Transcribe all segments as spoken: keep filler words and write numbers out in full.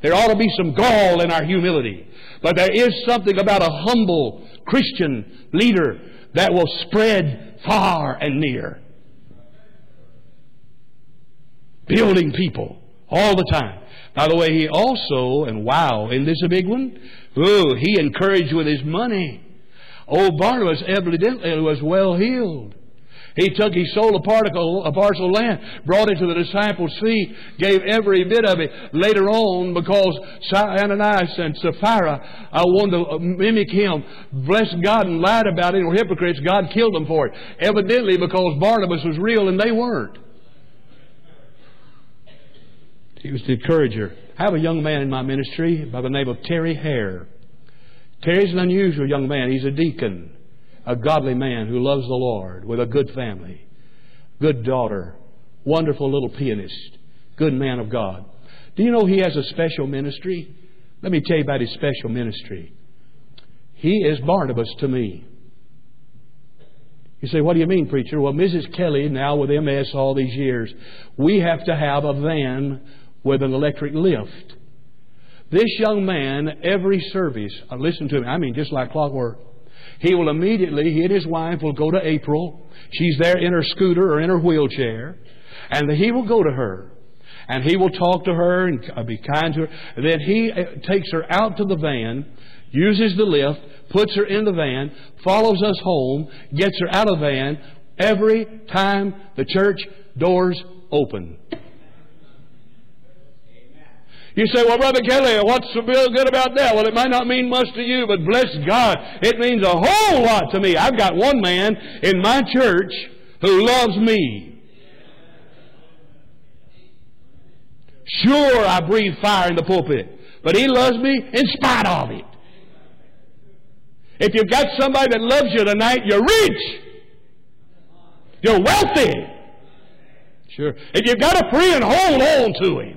There ought to be some gall in our humility. But there is something about a humble Christian leader that will spread far and near. Building people all the time. By the way, he also, and wow, isn't this a big one? Oh, he encouraged with his money. Old Barnabas evidently was well healed. He took, he sold a particle, a parcel of land, brought it to the disciples' feet, gave every bit of it. Later on, because Ananias and Sapphira uh, wanted to mimic him, blessed God and lied about it, and were hypocrites, God killed them for it. Evidently because Barnabas was real and they weren't. He was the encourager. I have a young man in my ministry by the name of Terry Hare. Terry's an unusual young man. He's a deacon. A godly man who loves the Lord with a good family, good daughter, wonderful little pianist, good man of God. Do you know he has a special ministry? Let me tell you about his special ministry. He is Barnabas to me. You say, what do you mean, preacher? Well, Missus Kelly, now with M S all these years, we have to have a van with an electric lift. This young man, every service, uh, listen to me, I mean just like clockwork, he will immediately, he and his wife will go to April. She's there in her scooter or in her wheelchair. And he will go to her. And he will talk to her and be kind to her. And then he takes her out to the van, uses the lift, puts her in the van, follows us home, gets her out of the van every time the church doors open. You say, well, Brother Kelly, what's so good about that? Well, it might not mean much to you, but bless God, it means a whole lot to me. I've got one man in my church who loves me. Sure, I breathe fire in the pulpit, but he loves me in spite of it. If you've got somebody that loves you tonight, you're rich. You're wealthy. Sure. If you've got a friend, hold on to him.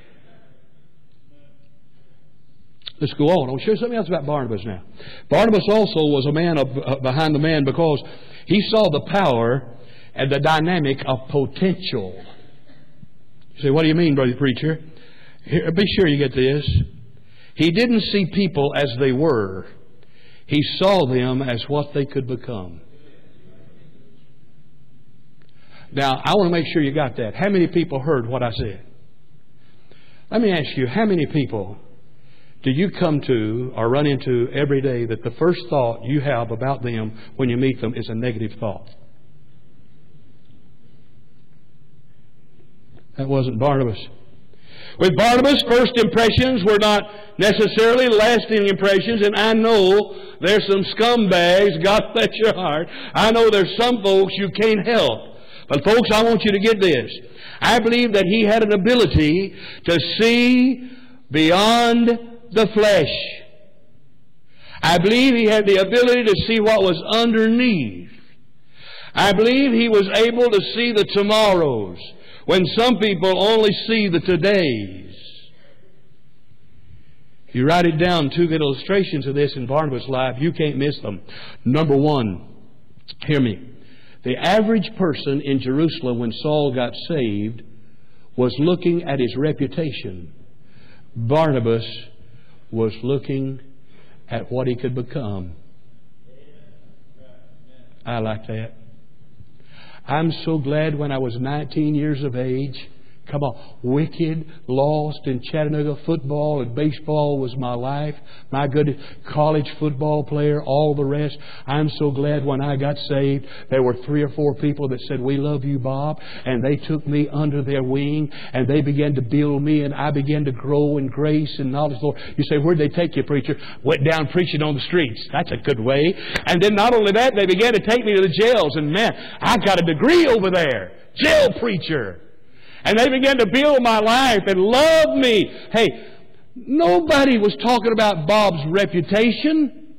Let's go on. I'll show you something else about Barnabas now. Barnabas also was a man of, uh, behind the man because he saw the power and the dynamic of potential. You say, what do you mean, brother preacher? Here, be sure you get this. He didn't see people as they were. He saw them as what they could become. Now, I want to make sure you got that. How many people heard what I said? Let me ask you, how many people do you come to or run into every day that the first thought you have about them when you meet them is a negative thought? That wasn't Barnabas. With Barnabas, first impressions were not necessarily lasting impressions, and I know there's some scumbags, God bless your heart. I know there's some folks you can't help. But folks, I want you to get this. I believe that he had an ability to see beyond the flesh. I believe he had the ability to see what was underneath. I believe he was able to see the tomorrows when some people only see the todays. If you write it down, two good illustrations of this in Barnabas' life, you can't miss them. Number one, hear me. The average person in Jerusalem when Saul got saved was looking at his reputation. Barnabas was looking at what he could become. I like that. I'm so glad when I was nineteen years of age, come on, wicked, lost in Chattanooga, football and baseball was my life. My good college football player, all the rest. I'm so glad when I got saved, there were three or four people that said, we love you, Bob. And they took me under their wing and they began to build me and I began to grow in grace and knowledge. Lord, you say, where'd they take you, preacher? Went down preaching on the streets. That's a good way. And then not only that, they began to take me to the jails. And man, I got a degree over there. Jail preacher. And they began to build my life and love me. Hey, nobody was talking about Bob's reputation.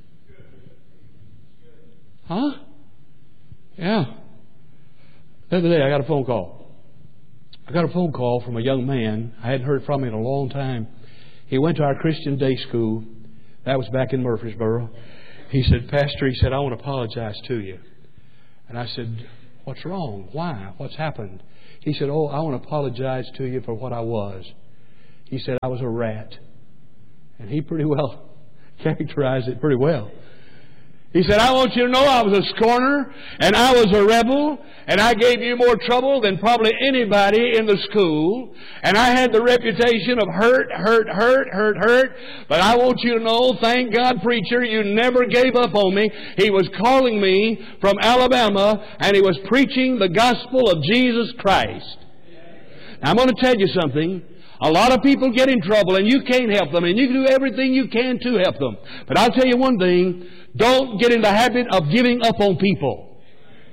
Huh? Yeah. The other day I got a phone call. I got a phone call from a young man. I hadn't heard from him in a long time. He went to our Christian day school. That was back in Murfreesboro. He said, Pastor, he said, I want to apologize to you. And I said, what's wrong? Why? What's happened? He said, oh, I want to apologize to you for what I was. He said, I was a rat. And he pretty well characterized it pretty well. He said, I want you to know I was a scorner, and I was a rebel, and I gave you more trouble than probably anybody in the school, and I had the reputation of hurt, hurt, hurt, hurt, hurt, but I want you to know, thank God, preacher, you never gave up on me. He was calling me from Alabama, and he was preaching the gospel of Jesus Christ. Now, I'm going to tell you something. A lot of people get in trouble, and you can't help them, and you can do everything you can to help them. But I'll tell you one thing. Don't get in the habit of giving up on people.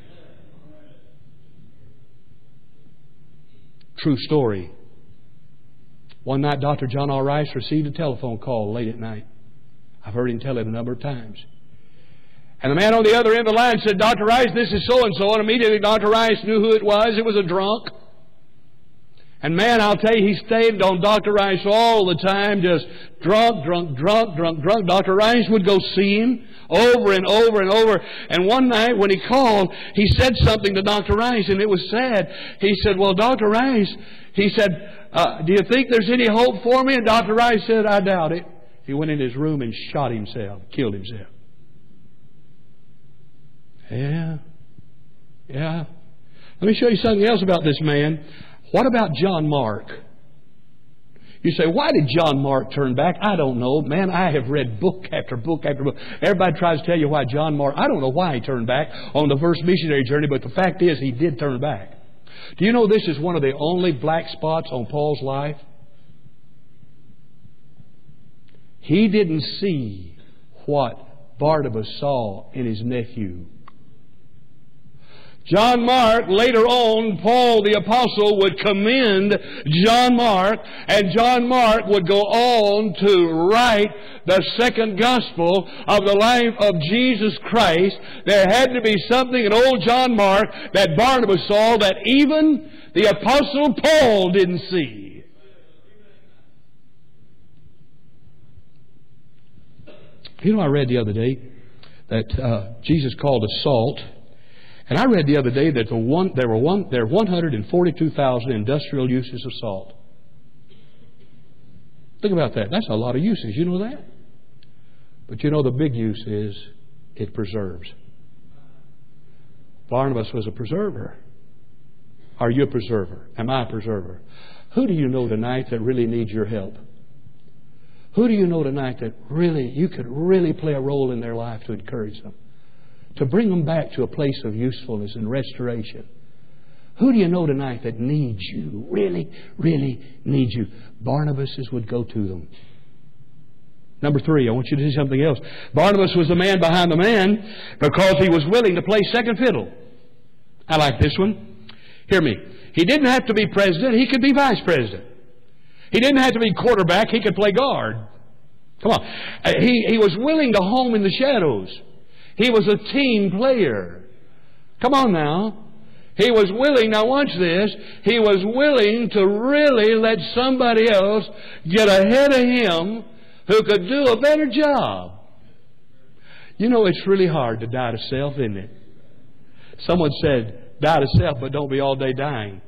True story. One night, Doctor John R. Rice received a telephone call late at night. I've heard him tell it a number of times. And the man on the other end of the line said, Doctor Rice, this is so-and-so. And immediately Doctor Rice knew who it was. It was a drunk. And man, I'll tell you, he stayed on Doctor Rice all the time, just drunk, drunk, drunk, drunk, drunk. Doctor Rice would go see him over and over and over. And one night when he called, he said something to Doctor Rice, and it was sad. He said, well, Doctor Rice, he said, uh, do you think there's any hope for me? And Doctor Rice said, I doubt it. He went in his room and shot himself, killed himself. Yeah. Yeah. Let me show you something else about this man. What about John Mark? You say, why did John Mark turn back? I don't know. Man, I have read book after book after book. Everybody tries to tell you why John Mark. I don't know why he turned back on the first missionary journey, but the fact is he did turn back. Do you know this is one of the only black spots on Paul's life? He didn't see what Barnabas saw in his nephew. John Mark, later on, Paul the Apostle would commend John Mark, and John Mark would go on to write the second gospel of the life of Jesus Christ. There had to be something in old John Mark that Barnabas saw that even the Apostle Paul didn't see. You know, I read the other day that uh, Jesus called us salt. And I read the other day that the one, there were one, there are one hundred forty-two thousand industrial uses of salt. Think about that. That's a lot of uses. You know that? But you know the big use is it preserves. Barnabas was a preserver. Are you a preserver? Am I a preserver? Who do you know tonight that really needs your help? Who do you know tonight that really, you could really play a role in their life to encourage them? To bring them back to a place of usefulness and restoration. Who do you know tonight that needs you? Really, really needs you? Barnabas would go to them. Number three, I want you to see something else. Barnabas was the man behind the man because he was willing to play second fiddle. I like this one. Hear me. He didn't have to be president. He could be vice president. He didn't have to be quarterback. He could play guard. Come on. He, he was willing to home in the shadows. He was a team player. Come on now. He was willing, now watch this, he was willing to really let somebody else get ahead of him who could do a better job. You know, it's really hard to die to self, isn't it? Someone said, die to self, but don't be all day dying.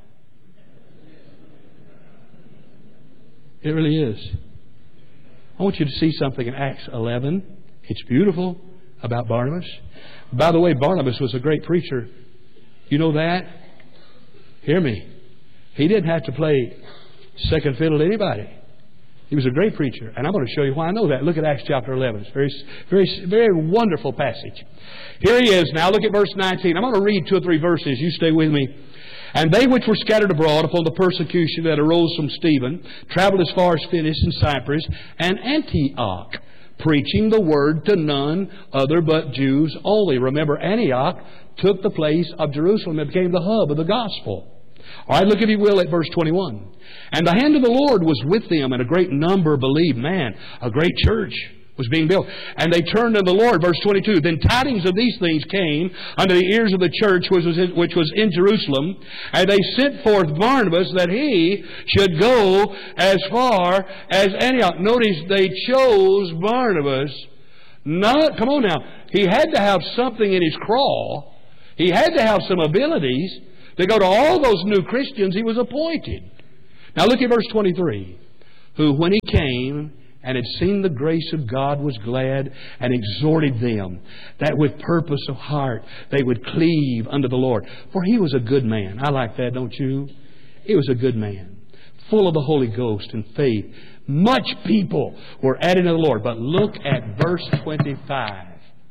It really is. I want you to see something in Acts eleven. It's beautiful. About Barnabas. By the way, Barnabas was a great preacher. You know that? Hear me. He didn't have to play second fiddle to anybody. He was a great preacher. And I'm going to show you why I know that. Look at Acts chapter eleven. It's a very, very, very wonderful passage. Here he is. Now look at verse nineteen. I'm going to read two or three verses. You stay with me. And they which were scattered abroad upon the persecution that arose from Stephen traveled as far as Phoenix and Cyprus and Antioch, preaching the word to none other but Jews only. Remember, Antioch took the place of Jerusalem. It became the hub of the gospel. All right, look if you will at verse twenty-one. And the hand of the Lord was with them, and a great number believed. Man, a great church was being built. And they turned to the Lord. Verse twenty-two. Then tidings of these things came unto the ears of the church which was in, which was in Jerusalem. And they sent forth Barnabas that he should go as far as Antioch. Notice they chose Barnabas. Not, come on now. He had to have something in his craw. He had to have some abilities to go to all those new Christians he was appointed. Now look at verse twenty-three. who, when he came and had seen the grace of God, was glad and exhorted them that with purpose of heart they would cleave unto the Lord. For he was a good man. I like that, don't you? He was a good man, full of the Holy Ghost and faith. Much people were added to the Lord. But look at verse twenty-five.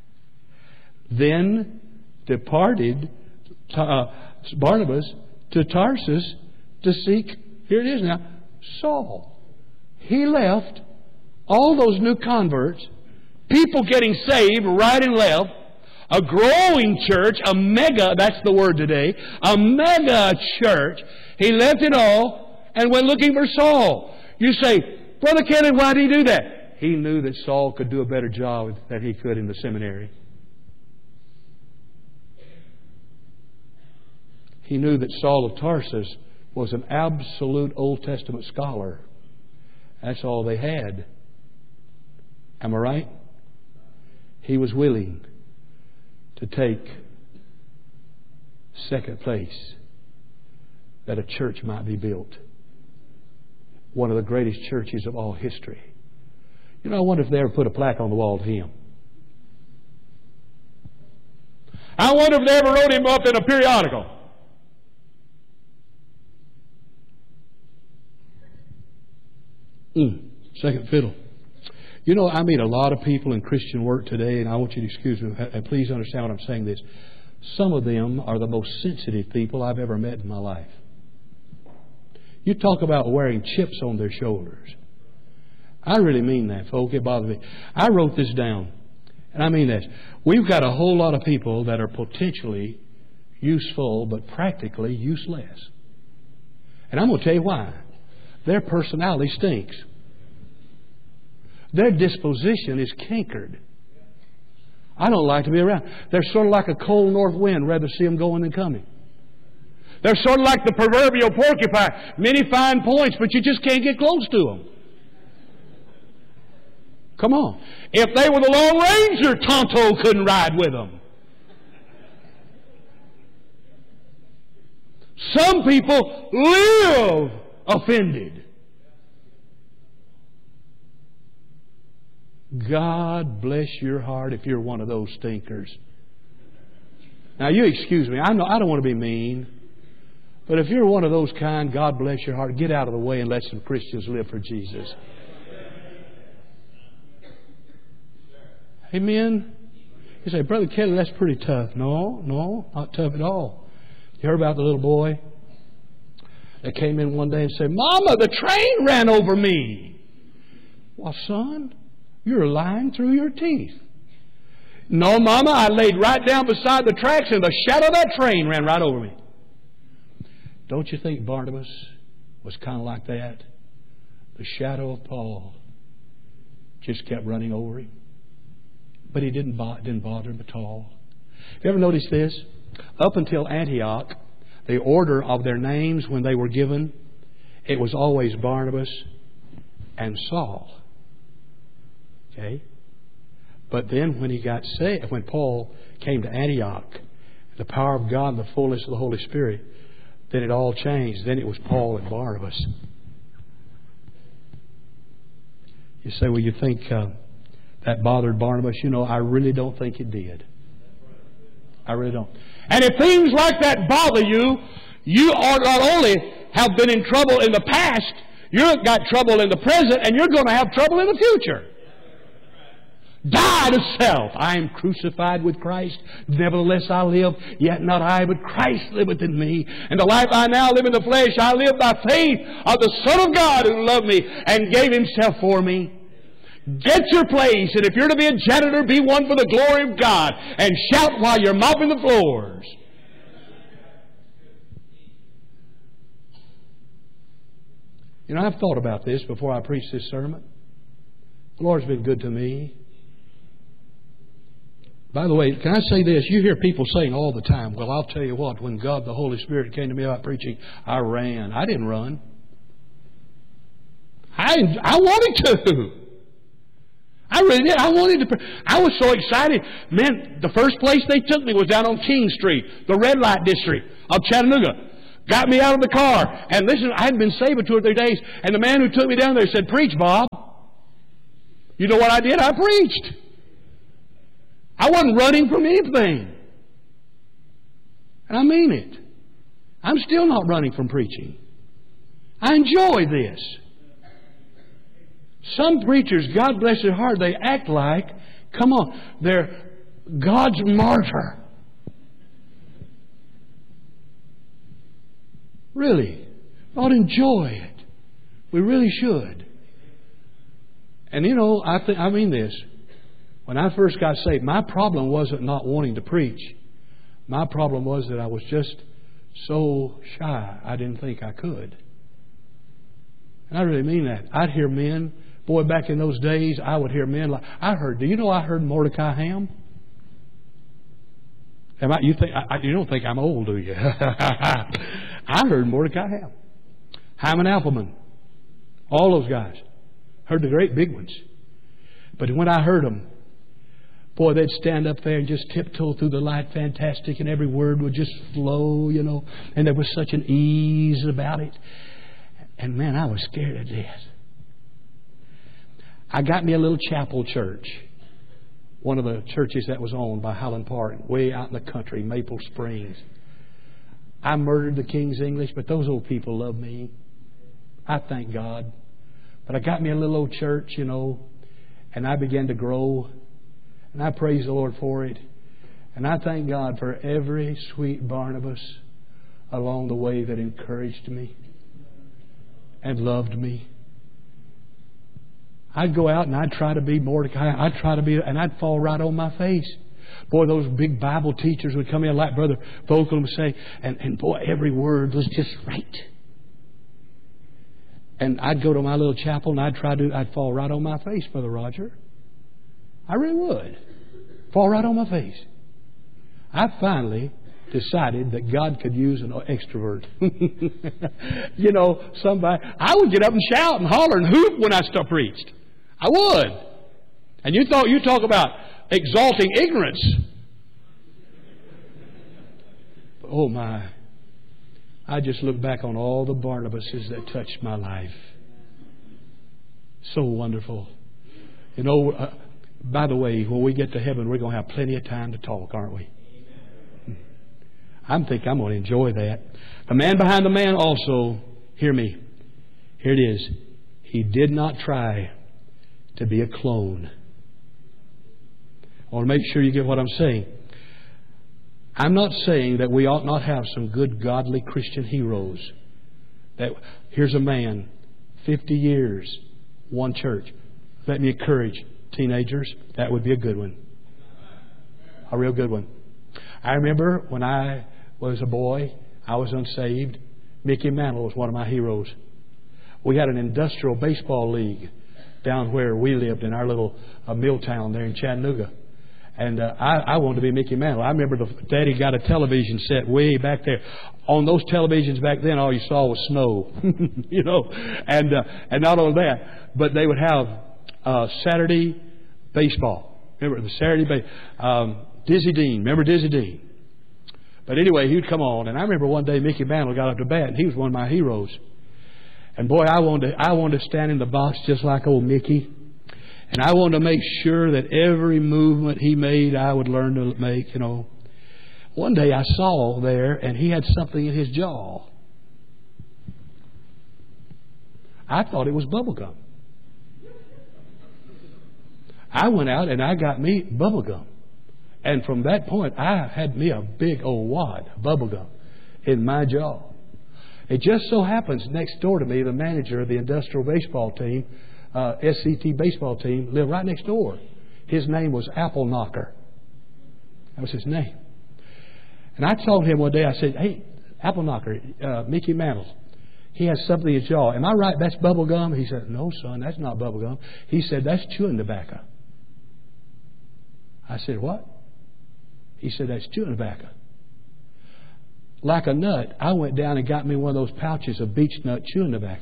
Then departed uh, Barnabas to Tarsus to seek, here it is now, Saul. He left all those new converts, people getting saved right and left, a growing church, a mega, that's the word today, a mega church. He left it all and went looking for Saul. You say, Brother Kelly, why did he do that? He knew that Saul could do a better job than he could in the seminary. He knew that Saul of Tarsus was an absolute Old Testament scholar. That's all they had. Am I right? He was willing to take second place that a church might be built. One of the greatest churches of all history. You know, I wonder if they ever put a plaque on the wall to him. I wonder if they ever wrote him up in a periodical. Mm, second fiddle. You know, I meet a lot of people in Christian work today, and I want you to excuse me, and please understand what I'm saying this. Some of them are the most sensitive people I've ever met in my life. You talk about wearing chips on their shoulders. I really mean that, folks. It bothers me. I wrote this down, and I mean this. We've got a whole lot of people that are potentially useful, but practically useless. And I'm going to tell you why. Their personality stinks. Their disposition is cankered. I don't like to be around. They're sort of like a cold north wind. Rather see them going than coming. They're sort of like the proverbial porcupine. Many fine points, but you just can't get close to them. Come on. If they were the Lone Ranger, Tonto couldn't ride with them. Some people live offended. God bless your heart if you're one of those stinkers. Now, you excuse me. I know I don't want to be mean. But if you're one of those kind, God bless your heart. Get out of the way and let some Christians live for Jesus. Amen? You say, Brother Kelly, that's pretty tough. No, no, not tough at all. You heard about the little boy that came in one day and said, Mama, the train ran over me. Well, son, you're lying through your teeth. No, Mama, I laid right down beside the tracks and the shadow of that train ran right over me. Don't you think Barnabas was kind of like that? The shadow of Paul just kept running over him. But he didn't, bo- didn't bother him at all. Have you ever noticed this? Up until Antioch, the order of their names when they were given, it was always Barnabas and Saul. Okay? But then when he got saved, when Paul came to Antioch, the power of God and the fullness of the Holy Spirit, then it all changed. Then it was Paul and Barnabas. You say, well, you think uh, that bothered Barnabas? You know, I really don't think it did. I really don't. And if things like that bother you, you are not only have been in trouble in the past, you've got trouble in the present, and you're going to have trouble in the future. Die to self. I am crucified with Christ. Nevertheless I live, yet not I, but Christ liveth in me. And the life I now live in the flesh, I live by faith of the Son of God who loved me and gave Himself for me. Get your place, and if you're to be a janitor, be one for the glory of God, and shout while you're mopping the floors. You know, I've thought about this before I preached this sermon. The Lord's been good to me. By the way, can I say this? You hear people saying all the time, well, I'll tell you what, when God the Holy Spirit came to me about preaching, I ran. I didn't run. I, I wanted to. I really did. I wanted to. I was so excited. Man, the first place they took me was down on King Street, the red light district of Chattanooga. Got me out of the car. And listen, I hadn't been saved for two or three days. And the man who took me down there said, "Preach, Bob." You know what I did? I preached. I wasn't running from anything. And I mean it. I'm still not running from preaching. I enjoy this. Some preachers, God bless their heart, they act like, come on, they're God's martyr. Really. Ought to enjoy it. We really should. And you know, I think I mean this. When I first got saved, my problem wasn't not wanting to preach. My problem was that I was just so shy, I didn't think I could. And I really mean that. I'd hear men, boy, back in those days, I would hear men like, I heard, do you know I heard Mordecai Ham? Am I, you think, I, you don't think I'm old, do you? I heard Mordecai Ham. Hyman Appleman. All those guys. Heard the great big ones. But when I heard them, boy, they'd stand up there and just tiptoe through the light fantastic, and every word would just flow, you know. And there was such an ease about it. And man, I was scared to death. I got me a little chapel church. One of the churches that was owned by Highland Park, way out in the country, Maple Springs. I murdered the King's English, but those old people love me. I thank God. But I got me a little old church, you know, and I began to grow. And I praise the Lord for it. And I thank God for every sweet Barnabas along the way that encouraged me and loved me. I'd go out and I'd try to be Mordecai. I'd try to be, and I'd fall right on my face. Boy, those big Bible teachers would come in like Brother Volkel would say, and, and boy, every word was just right. And I'd go to my little chapel and I'd try to, I'd fall right on my face, Brother Roger. I really would. Fall right on my face. I finally decided that God could use an extrovert. You know, somebody, I would get up and shout and holler and hoop when I start preached. I would. And you thought, you talk about exalting ignorance. Oh my. I just look back on all the Barnabases that touched my life. So wonderful. You know, uh, by the way, when we get to heaven, we're going to have plenty of time to talk, aren't we? I think I'm going to enjoy that. The man behind the man also, hear me. Here it is. He did not try to be a clone. I want to make sure you get what I'm saying. I'm not saying that we ought not have some good, godly Christian heroes. That here's a man, fifty years, one church. Let me encourage teenagers, that would be a good one. A real good one. I remember when I was a boy, I was unsaved. Mickey Mantle was one of my heroes. We had an industrial baseball league down where we lived in our little uh, mill town there in Chattanooga. And uh, I, I wanted to be Mickey Mantle. I remember the Daddy got a television set way back there. On those televisions back then, all you saw was snow, you know. And uh, and not only that, but they would have uh, Saturday baseball. Remember the Saturday baseball. Um, Dizzy Dean. Remember Dizzy Dean? But anyway, he'd come on. And I remember one day Mickey Mantle got up to bat, and he was one of my heroes. And boy, I wanted to, I wanted to stand in the box just like old Mickey. And I wanted to make sure that every movement he made, I would learn to make, you know. One day I saw there, and he had something in his jaw. I thought it was bubble gum. I went out and I got me bubble gum. And from that point, I had me a big old wad of bubble gum in my jaw. It just so happens next door to me, the manager of the industrial baseball team, uh, S C T baseball team, lived right next door. His name was Apple Knocker. That was his name. And I told him one day, I said, "Hey, Apple Knocker, uh, Mickey Mantle, he has something in his jaw. Am I right? That's bubble gum?" He said, "No, son, that's not bubble gum." He said, "That's chewing tobacco." I said, "What?" He said, "That's chewing tobacco." Like a nut, I went down and got me one of those pouches of beech nut chewing tobacco.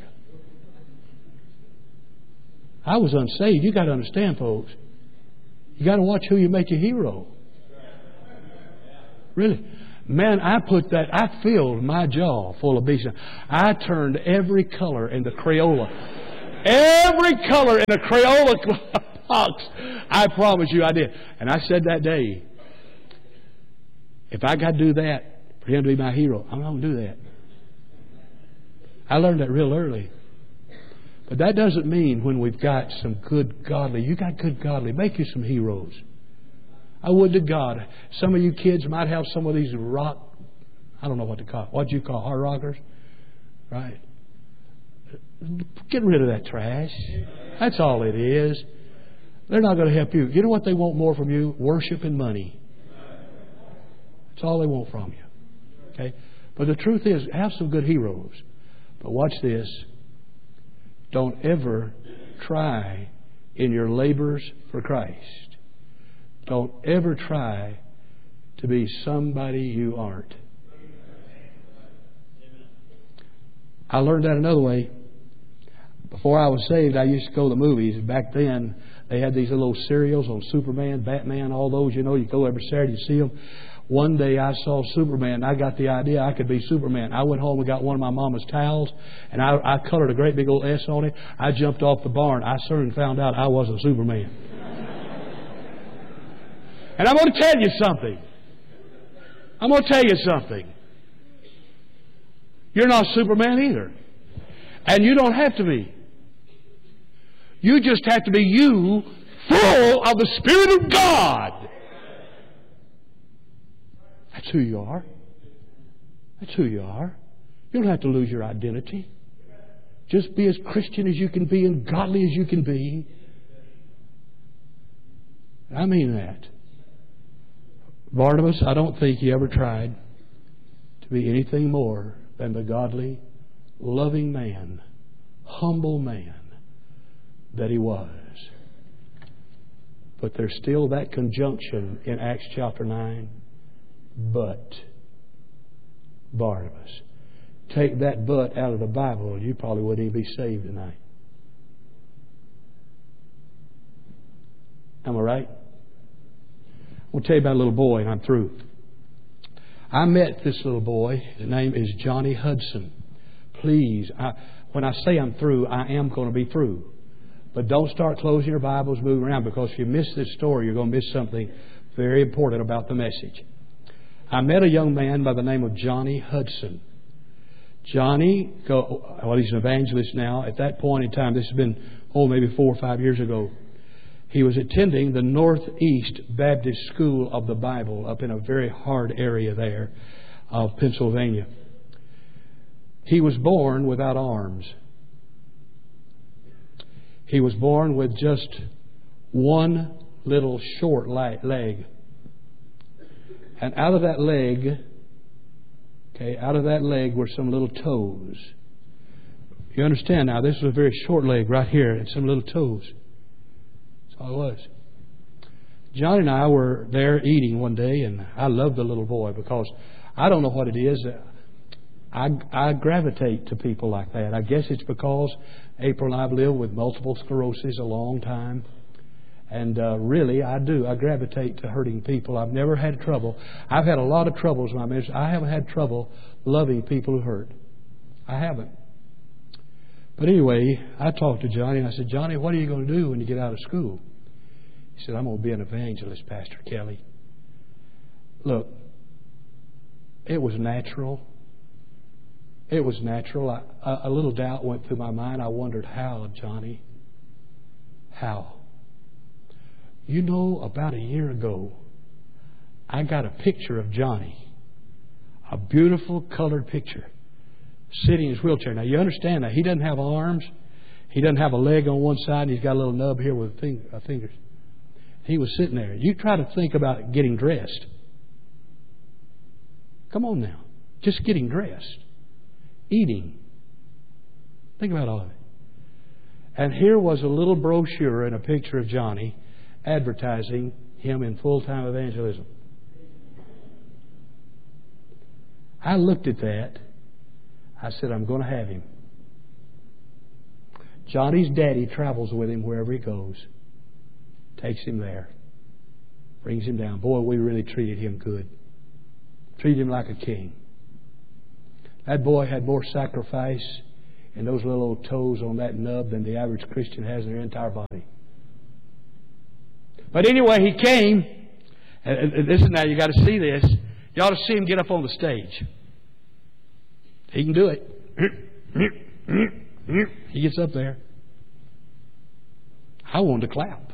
I was unsaved. You got to understand, folks. You got to watch who you make your hero. Really. Man, I put that, I filled my jaw full of beef. I turned every color into Crayola. Every color in a Crayola box. I promise you I did. And I said that day, if I got to do that for Him to be my hero, I'm not going to do that. I learned that real early. But that doesn't mean when we've got some good godly, you got good godly, make you some heroes. I would to God, some of you kids might have some of these rock, I don't know what to call it. What do you call hard rockers? Right? Get rid of that trash. That's all it is. They're not going to help you. You know what they want more from you? Worship and money. That's all they want from you. Okay? But the truth is, have some good heroes. But watch this. Don't ever try in your labors for Christ. Don't ever try to be somebody you aren't. I learned that another way. Before I was saved, I used to go to the movies. Back then, they had these little serials on Superman, Batman, all those. You know, you go every Saturday to see them. One day I saw Superman. I got the idea I could be Superman. I went home and got one of my mama's towels, and I, I colored a great big old S on it. I jumped off the barn. I soon found out I wasn't Superman. And I'm going to tell you something. I'm going to tell you something. You're not Superman either. And you don't have to be. You just have to be you, full of the Spirit of God. That's who you are. That's who you are. You don't have to lose your identity. Just be as Christian as you can be and godly as you can be. I mean that. Barnabas, I don't think he ever tried to be anything more than the godly, loving man, humble man that he was. But there's still that conjunction in Acts chapter nine. But Barnabas. Take that but out of the Bible and you probably wouldn't even be saved tonight. Am I right? I'll tell you about a little boy and I'm through. I met this little boy. His name is Johnny Hudson. Please, I, when I say I'm through, I am going to be through. But don't start closing your Bibles, moving around, because if you miss this story, you're going to miss something very important about the message. I met a young man by the name of Johnny Hudson. Johnny, go, well, he's an evangelist now. At that point in time, this has been, oh, maybe four or five years ago. He was attending the Northeast Baptist School of the Bible up in a very hard area there of Pennsylvania. He was born without arms. He was born with just one little short leg. And out of that leg, okay, out of that leg were some little toes. You understand now, this was a very short leg right here and some little toes. That's all it was. John and I were there eating one day, and I loved the little boy because I don't know what it is. I, I gravitate to people like that. I guess it's because April and I have lived with multiple sclerosis a long time. And uh, really, I do. I gravitate to hurting people. I've never had trouble. I've had a lot of troubles in my ministry. I haven't had trouble loving people who hurt. I haven't. But anyway, I talked to Johnny, and I said, Johnny, what are you going to do when you get out of school? He said, I'm going to be an evangelist, Pastor Kelly. Look, it was natural. It was natural. I, a, a little doubt went through my mind. I wondered, how, Johnny? How? You know, about a year ago, I got a picture of Johnny. A beautiful colored picture. Sitting in his wheelchair. Now, you understand that. He doesn't have arms. He doesn't have a leg on one side, and he's got a little nub here with finger, uh, fingers. He was sitting there. You try to think about getting dressed. Come on now. Just getting dressed. Eating. Think about all of it. And here was a little brochure and a picture of Johnny advertising him in full-time evangelism. I looked at that. I said, I'm going to have him. Johnny's daddy travels with him wherever he goes. Takes him there. Brings him down. Boy, we really treated him good. Treat him like a king. That boy had more sacrifice in those little old toes on that nub than the average Christian has in their entire body. But anyway, he came. And this is now, you got to see this. You ought to see him get up on the stage. He can do it. He gets up there. I wanted to clap.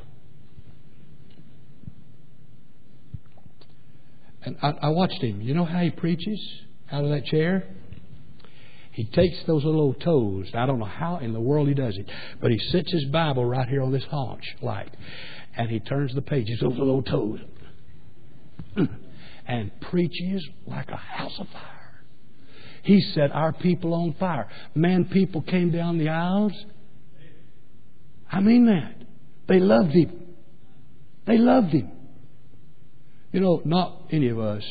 And I, I watched him. You know how he preaches out of that chair? He takes those little old toes. I don't know how in the world he does it. But he sits his Bible right here on this haunch, like. And he turns the pages, those little old toes. And preaches like a house of fire. He set our people on fire. Man, people came down the aisles. I mean that. They loved him. They loved him. You know, not any of us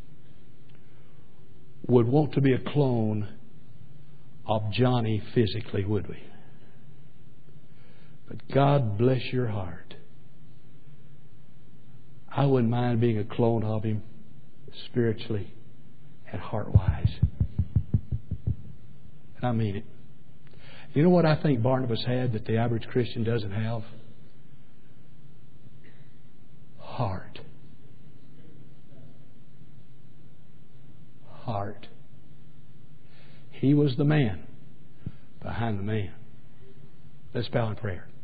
would want to be a clone of Johnny physically, would we? But God bless your heart. I wouldn't mind being a clone of him spiritually and heart-wise. And I mean it. You know what I think Barnabas had that the average Christian doesn't have? Heart. Heart. He was the man behind the man. Let's bow in prayer.